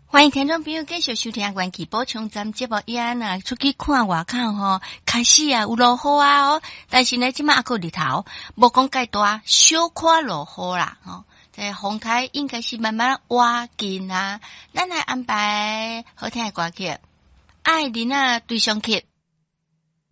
欢迎听众朋友继续收听元气补充站节目。伊安啊，出去看外口吼，开始啊有落雨啊哦，但是呢，即马还佫日头，无讲介大，小可落雨啦吼。这风台应该是慢慢挖紧啊，咱来安排好听的歌曲。爱人啊，对上去，